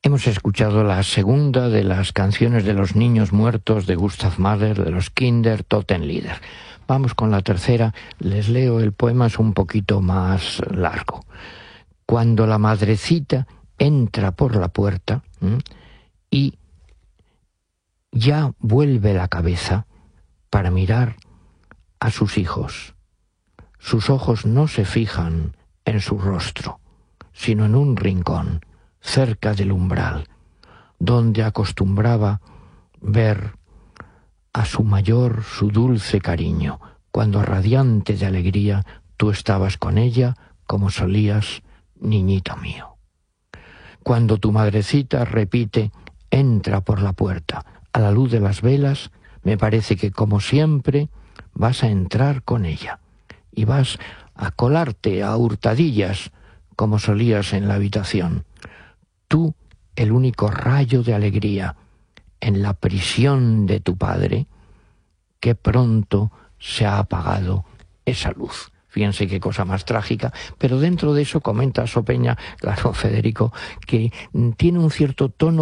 Hemos escuchado la segunda de las canciones de los niños muertos de Gustav Mahler, de los Kinder Totenlieder. Vamos con la tercera. Les leo el poema, es un poquito más largo. Cuando la madrecita entra por la puerta y ya vuelve la cabeza para mirar a sus hijos. Sus ojos no se fijan en su rostro, sino en un rincón, cerca del umbral, donde acostumbraba ver a su mayor su dulce cariño, cuando radiante de alegría tú estabas con ella como solías, niñito mío. Cuando tu madrecita repite, entra por la puerta, a la luz de las velas, me parece que como siempre vas a entrar con ella y vas a colarte a hurtadillas como solías en la habitación. Tú, el único rayo de alegría en la prisión de tu padre, que pronto se ha apagado esa luz. Fíjense qué cosa más trágica, pero dentro de eso comenta Sopeña, claro, Federico, que tiene un cierto tono